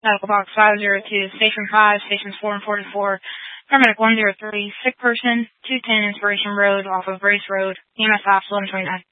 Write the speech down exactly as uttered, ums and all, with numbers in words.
Medical Box five zero two, Station five, Stations four and forty-four, Paramedic one zero three, sick person, two ten Inspiration Road off of Race Road, E M S Ops eleven twenty-nine.